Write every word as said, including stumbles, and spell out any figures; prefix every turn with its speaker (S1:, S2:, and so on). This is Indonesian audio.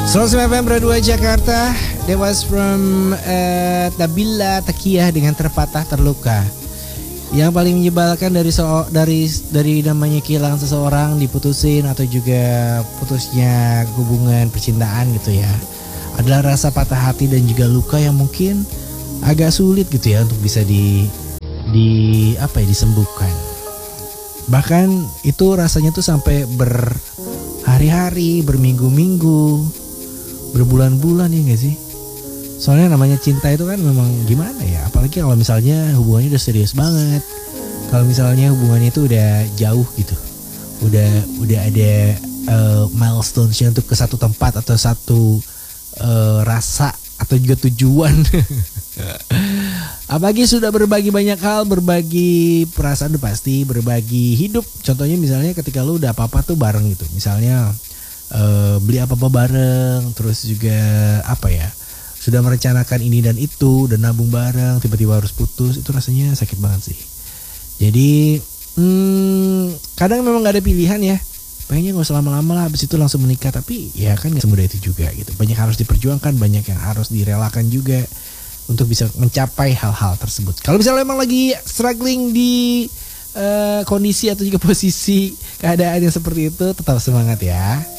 S1: seratus F M Pro dua Jakarta. That was from uh, Nabila Takiyah dengan Terpatah Terluka. Yang paling menyebalkan dari so dari dari namanya kehilangan seseorang, diputusin atau juga putusnya hubungan percintaan gitu ya, adalah rasa patah hati dan juga luka yang mungkin agak sulit gitu ya untuk bisa di di apa ya disembuhkan. Bahkan itu rasanya tuh sampai berhari-hari, berminggu-minggu, berbulan-bulan ya gak sih? Soalnya namanya cinta itu kan memang gimana ya, apalagi kalau misalnya hubungannya udah serius banget. Kalau misalnya hubungannya itu udah jauh gitu, udah udah ada uh, milestone-nya untuk ke satu tempat atau satu uh, rasa atau juga tujuan. Apalagi sudah berbagi banyak hal, berbagi perasaan udah pasti, berbagi hidup. Contohnya misalnya ketika lu udah apa-apa tuh bareng gitu, misalnya uh, beli apa-apa bareng, terus juga apa ya, sudah merencanakan ini dan itu dan nabung bareng, tiba-tiba harus putus, itu rasanya sakit banget sih. Jadi hmm, kadang memang gak ada pilihan ya, pengennya gak usah lama-lama lah, habis itu langsung menikah. Tapi ya kan gak semudah itu juga gitu, banyak harus diperjuangkan, banyak yang harus direlakan juga untuk bisa mencapai hal-hal tersebut. Kalau misalnya memang lagi struggling di uh, kondisi atau juga posisi keadaan yang seperti itu, tetap semangat ya.